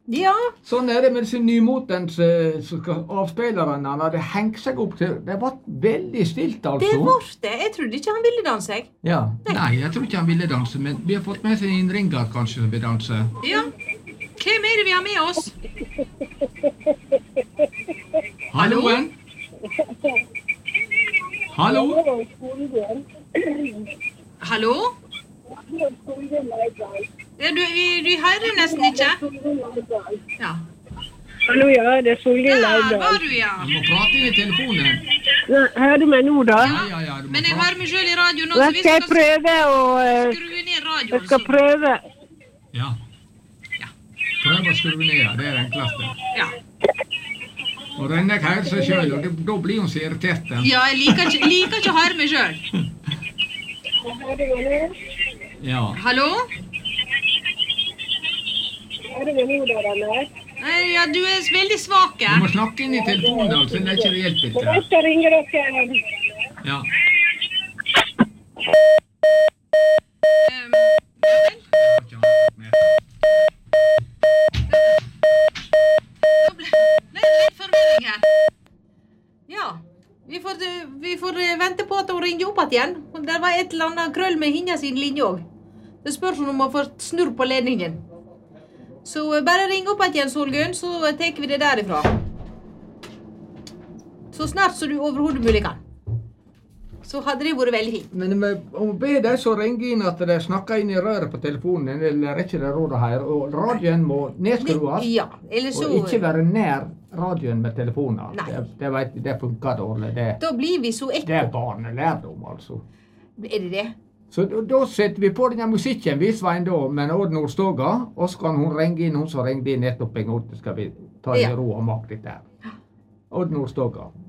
Ja. Sånn det med disse nymotens avspillerne. Han hadde hengt seg opp til. Det var veldig stilt, altså. Det var det. Jeg trodde ikke han ville danse, jeg. Ja. Nei, jeg tror ikke han ville danse, men vi har fått med seg en ringer kanskje som vil danse. Ja. Hvem er det vi har med oss? Halloen? Hallo? Hallo? Ja, du hører nesten ikke. Ja. Hallo, ja, det er Solgren Der Leidal. var du, ja. Du må prate inn i telefonen. Hører du meg nå, da? Ja, du må Men jeg prate. hører meg selv i radio nå, Da så vi skal jeg skal prøve å skru ned radioen. Jeg skal prøve. Ja. Prøv å skru ned, det er det enkleste. Ja. Og Rennek hører seg selv, og da blir hun så irritert. Ja, jeg liker ikke å høre meg selv. Ja. Hallo? Hører du meg nå, da, Rennek? Ja, du er veldig svak. Du må snakke inn i telefonen, altså, det er ikke det hjelper Jeg ikke. skal ringe dere. Ja. Nå ble det litt forvirring her. Ja, vi får vente på at hun ringer opp igjen. Det var et eller annet krøll med hinna sin linje også. Det spørs om hun må få snurr på ledningen. Så bare ring opp igjen, Solgunn, så tar vi det derifra. Så snart så du overhodet mulig kan. Så hadde det vært veldig fint. Men om be deg så ringe inn at de snakker inn i røret på telefonen, eller er ikke det råd her, og radioen må nedskrues, Ja, eller så... og ikke være nær radioen med telefoner. Nei. Det funker dårlig. Da blir vi så Det ekko. er barnelærdom, altså. Er det det? Så da setter vi på denne musikken, vi Svein da, med Odd Nordstoga, og så kan hun ringe inn, hun som ringte inn nettopp en gang, skal vi ta i Ja. ro og makt litt der. Odd Nordstoga.